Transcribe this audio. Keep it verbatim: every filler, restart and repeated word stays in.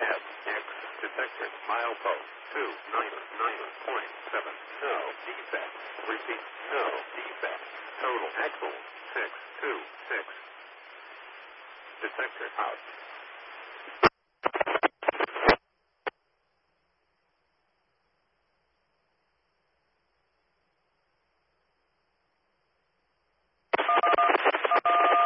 F, X, detected, milepost, two nine nine point seven, no defect, repeat, no defect, total axle, six two six, detector out.